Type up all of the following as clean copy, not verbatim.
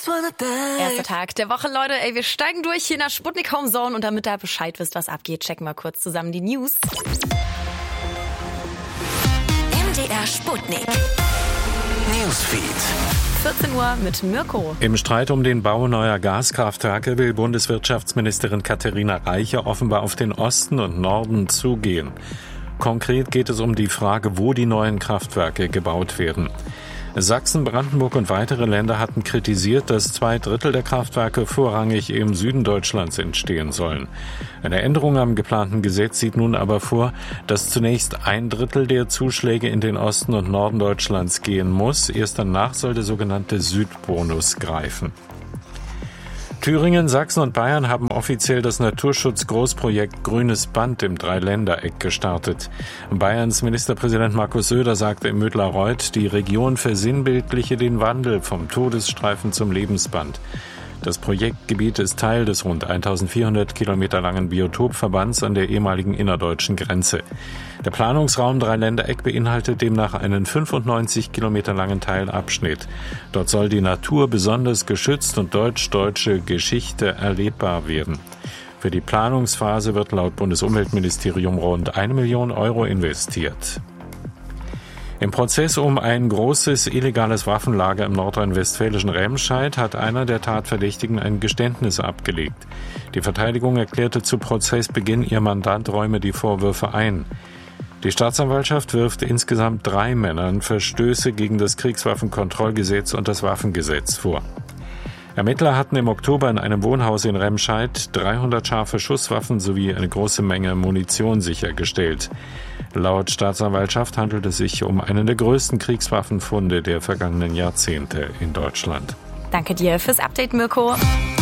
Erster Tag der Woche, Leute. Ey, wir steigen durch hier in der Sputnik Home Zone und damit ihr Bescheid wisst, was abgeht, checken wir kurz zusammen die News. MDR Sputnik Newsfeed. 14 Uhr mit Mirko. Im Streit um den Bau neuer Gaskraftwerke will Bundeswirtschaftsministerin Katharina Reiche offenbar auf den Osten und Norden zugehen. Konkret geht es um die Frage, wo die neuen Kraftwerke gebaut werden. Sachsen, Brandenburg und weitere Länder hatten kritisiert, dass 2/3 der Kraftwerke vorrangig im Süden Deutschlands entstehen sollen. Eine Änderung am geplanten Gesetz sieht nun aber vor, dass zunächst 1/3 der Zuschläge in den Osten und Norden Deutschlands gehen muss. Erst danach soll der sogenannte Südbonus greifen. Thüringen, Sachsen und Bayern haben offiziell das Naturschutzgroßprojekt Grünes Band im Dreiländereck gestartet. Bayerns Ministerpräsident Markus Söder sagte im Müdlarreuth, die Region versinnbildliche den Wandel vom Todesstreifen zum Lebensband. Das Projektgebiet ist Teil des rund 1400 Kilometer langen Biotopverbands an der ehemaligen innerdeutschen Grenze. Der Planungsraum Dreiländereck beinhaltet demnach einen 95 Kilometer langen Teilabschnitt. Dort soll die Natur besonders geschützt und deutsch-deutsche Geschichte erlebbar werden. Für die Planungsphase wird laut Bundesumweltministerium rund 1 Million Euro investiert. Im Prozess um ein großes illegales Waffenlager im nordrhein-westfälischen Remscheid hat einer der Tatverdächtigen ein Geständnis abgelegt. Die Verteidigung erklärte zu Prozessbeginn, ihr Mandant räume die Vorwürfe ein. Die Staatsanwaltschaft wirft insgesamt 3 Männern Verstöße gegen das Kriegswaffenkontrollgesetz und das Waffengesetz vor. Ermittler hatten im Oktober in einem Wohnhaus in Remscheid 300 scharfe Schusswaffen sowie eine große Menge Munition sichergestellt. Laut Staatsanwaltschaft handelt es sich um einen der größten Kriegswaffenfunde der vergangenen Jahrzehnte in Deutschland. Danke dir fürs Update, Mirko.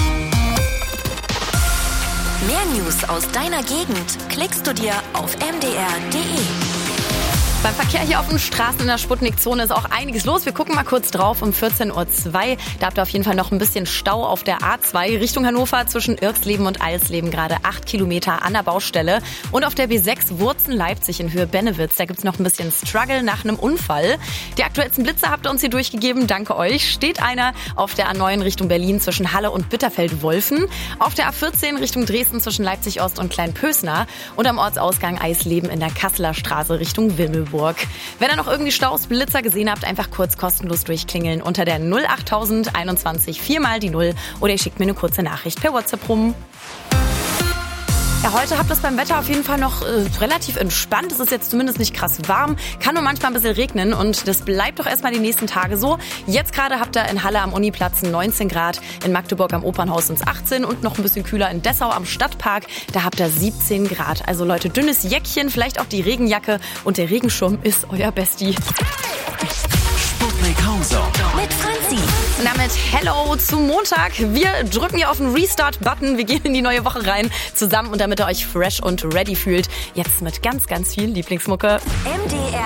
Mehr News aus deiner Gegend klickst du dir auf mdr.de. Beim Verkehr hier auf den Straßen in der Sputnik-Zone ist auch einiges los. Wir gucken mal kurz drauf um 14:02 Uhr. Da habt ihr auf jeden Fall noch ein bisschen Stau auf der A2 Richtung Hannover zwischen Irxleben und Alsleben. Gerade 8 Kilometer an der Baustelle. Und auf der B6 Wurzen-Leipzig in Höhe Bennewitz. Da gibt's noch ein bisschen Struggle nach einem Unfall. Die aktuellsten Blitze habt ihr uns hier durchgegeben. Danke euch. Steht einer auf der A9 Richtung Berlin zwischen Halle und Bitterfeld-Wolfen. Auf der A14 Richtung Dresden zwischen Leipzig-Ost und Kleinpösner. Und am Ortsausgang Eisleben in der Kasseler Straße Richtung Wimmelburg. Wenn ihr noch irgendwie Staus, Blitzer gesehen habt, einfach kurz kostenlos durchklingeln unter der 08000 21 4 mal die 0 oder ihr schickt mir eine kurze Nachricht per WhatsApp rum. Ja, heute habt ihr es beim Wetter auf jeden Fall noch relativ entspannt. Es ist jetzt zumindest nicht krass warm, kann nur manchmal ein bisschen regnen und das bleibt doch erstmal die nächsten Tage so. Jetzt gerade habt ihr in Halle am Uniplatz 19 Grad, in Magdeburg am Opernhaus uns 18 und noch ein bisschen kühler in Dessau am Stadtpark, da habt ihr 17 Grad. Also Leute, dünnes Jäckchen, vielleicht auch die Regenjacke und der Regenschirm ist euer Bestie. Sputnik Home Zone mit Franzi. Und damit Hello zum Montag. Wir drücken hier auf den Restart-Button. Wir gehen in die neue Woche rein zusammen und damit ihr euch fresh und ready fühlt. Jetzt mit ganz, ganz viel Lieblingsmucke. MDR